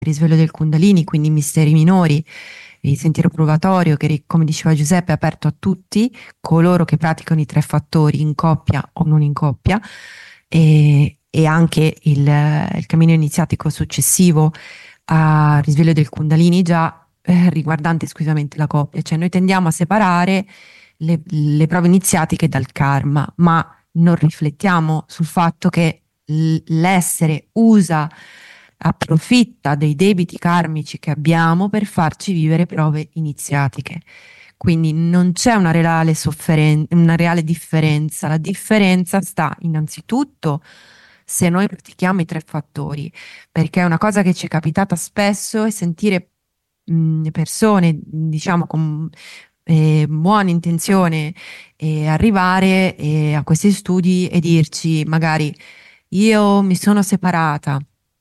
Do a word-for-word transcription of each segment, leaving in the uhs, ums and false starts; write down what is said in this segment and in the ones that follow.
risveglio del Kundalini, quindi i misteri minori, il sentiero probatorio che, ri- come diceva Giuseppe, è aperto a tutti coloro che praticano i tre fattori in coppia o non in coppia, e, e anche il, il cammino iniziatico successivo a risveglio del Kundalini già eh, riguardante esclusivamente la coppia. Cioè noi tendiamo a separare le, le prove iniziatiche dal karma, ma non riflettiamo sul fatto che l- l'essere usa, approfitta dei debiti karmici che abbiamo per farci vivere prove iniziatiche. Quindi non c'è una reale sofferen- una reale differenza. La differenza sta innanzitutto se noi pratichiamo i tre fattori, perché è una cosa che ci è capitata spesso è sentire mh, persone, diciamo, con eh, buona intenzione e arrivare eh, a questi studi e dirci magari io mi sono separata,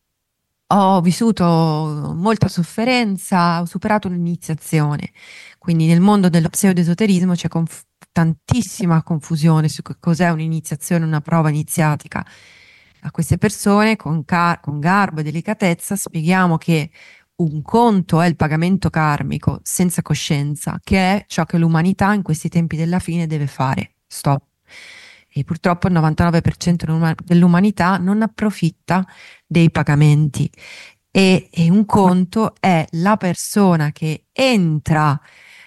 ho vissuto molta sofferenza, ho superato un'iniziazione. Quindi nel mondo dello pseudoesoterismo c'è conf- tantissima confusione su che cos'è un'iniziazione, una prova iniziatica. A queste persone con, car- con garbo e delicatezza spieghiamo che un conto è il pagamento karmico senza coscienza, che è ciò che l'umanità in questi tempi della fine deve fare. Stop. E purtroppo il novantanove per cento dell'uma- dell'umanità non approfitta dei pagamenti. E, e un conto è la persona che entra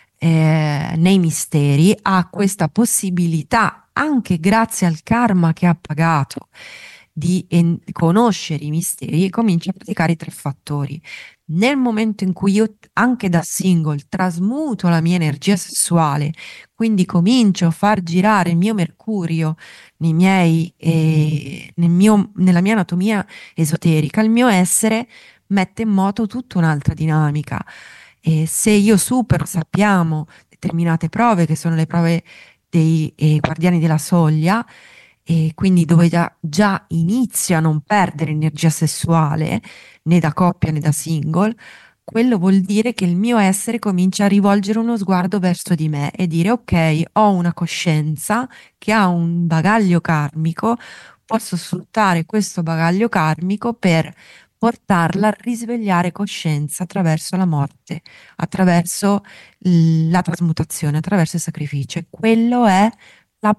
eh, nei misteri, ha questa possibilità, anche grazie al karma che ha pagato, di en- conoscere i misteri e comincia a praticare i tre fattori. Nel momento in cui io, anche da single, trasmuto la mia energia sessuale, quindi comincio a far girare il mio mercurio nei miei, eh, nel mio- nella mia anatomia esoterica, il mio essere mette in moto tutta un'altra dinamica. E se io supero, sappiamo, determinate prove, che sono le prove dei eh, guardiani della soglia, e quindi dove già, già inizio a non perdere energia sessuale, né da coppia né da single, quello vuol dire che il mio essere comincia a rivolgere uno sguardo verso di me e dire: ok, ho una coscienza che ha un bagaglio karmico, posso sfruttare questo bagaglio karmico per portarla a risvegliare coscienza attraverso la morte, attraverso l- la trasmutazione, attraverso il sacrificio. E quello è la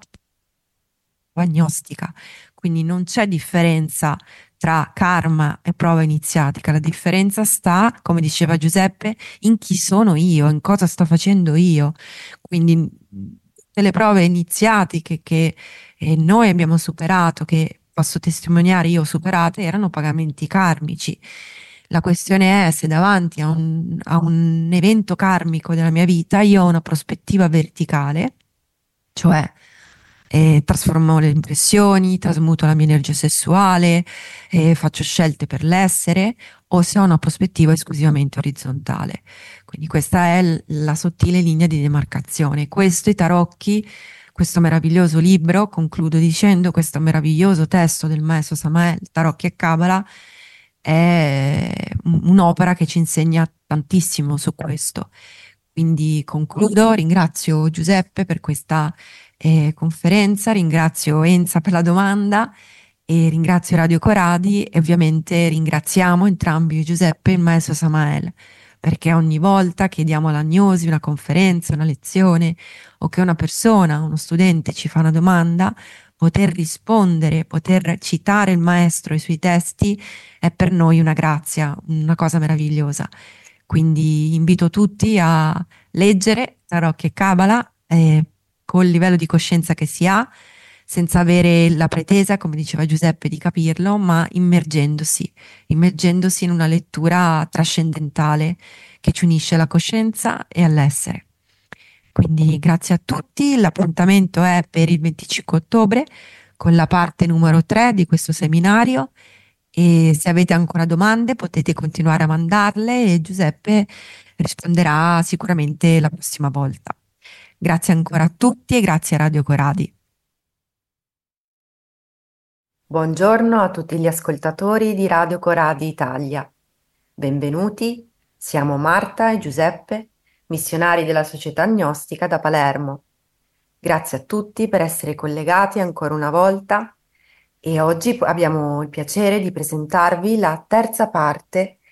prova gnostica. Quindi non c'è differenza tra karma e prova iniziatica, la differenza sta, come diceva Giuseppe, in chi sono io, in cosa sto facendo io. Quindi mh, tutte le prove iniziatiche che eh, noi abbiamo superato, che posso testimoniare io ho superato, erano pagamenti karmici. La questione è se davanti a un, a un evento karmico della mia vita io ho una prospettiva verticale, cioè eh, trasformo le impressioni, trasmuto la mia energia sessuale, eh, faccio scelte per l'essere, o se ho una prospettiva esclusivamente orizzontale. Quindi questa è l- la sottile linea di demarcazione. Questo i tarocchi, questo meraviglioso libro, concludo dicendo, questo meraviglioso testo del maestro Samael, Tarocchi e Cabala, è un- un'opera che ci insegna tantissimo su questo. Quindi concludo, ringrazio Giuseppe per questa eh, conferenza, ringrazio Enza per la domanda e ringrazio Radio Coradi e ovviamente ringraziamo entrambi Giuseppe e il maestro Samael, perché ogni volta che diamo l'agnosi, una conferenza, una lezione o che una persona, uno studente ci fa una domanda, poter rispondere, poter citare il maestro e i suoi testi è per noi una grazia, una cosa meravigliosa. Quindi invito tutti a leggere Tarocchi e Cabala eh, col livello di coscienza che si ha, senza avere la pretesa, come diceva Giuseppe, di capirlo, ma immergendosi, immergendosi in una lettura trascendentale che ci unisce alla coscienza e all'essere. Quindi grazie a tutti, l'appuntamento è per il venticinque ottobre con la parte numero tre di questo seminario e se avete ancora domande potete continuare a mandarle e Giuseppe risponderà sicuramente la prossima volta. Grazie ancora a tutti e grazie a Radio Coradi. Buongiorno a tutti gli ascoltatori di Radio Coradi Italia. Benvenuti, siamo Marta e Giuseppe, missionari della Società Gnostica da Palermo. Grazie a tutti per essere collegati ancora una volta e oggi abbiamo il piacere di presentarvi la terza parte